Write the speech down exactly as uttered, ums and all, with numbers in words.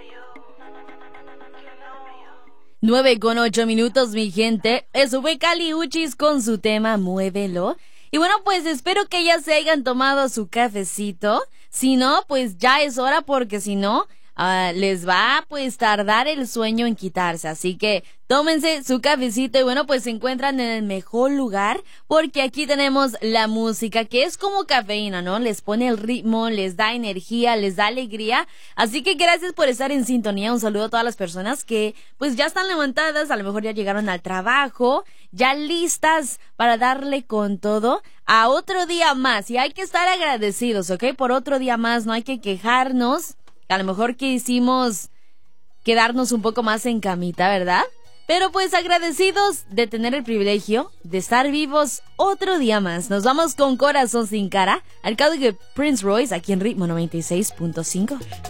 Nueve con ocho minutos, mi gente. Eso fue Kali Uchis con su tema Muévelo. Y bueno, pues espero que ya se hayan tomado su cafecito. Si no, pues ya es hora, porque si no, uh, les va pues tardar el sueño en quitarse. Así que tómense su cafecito y bueno, pues se encuentran en el mejor lugar, porque aquí tenemos la música, que es como cafeína, ¿no? Les pone el ritmo, les da energía, les da alegría. Así que gracias por estar en sintonía. Un saludo a todas las personas que pues ya están levantadas, a lo mejor ya llegaron al trabajo, ya listas para darle con todo a otro día más. Y hay que estar agradecidos, ¿ok? Por otro día más, no hay que quejarnos. A lo mejor que hicimos quedarnos un poco más en camita, ¿verdad? Pero pues agradecidos de tener el privilegio de estar vivos otro día más. Nos vamos con Corazón Sin Cara, al cabo de Prince Royce, aquí en Ritmo noventa y seis punto cinco.